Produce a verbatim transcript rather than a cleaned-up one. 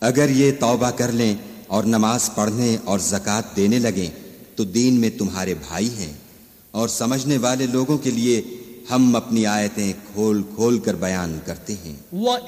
अगर ये तौबा कर लें और नमाज पढ़ने और ज़कात देने लगें तो दीन में तुम्हारे भाई हैं, और समझने वाले लोगों के लिए हम अपनी आयतें खोल खोल कर बयान करते हैं।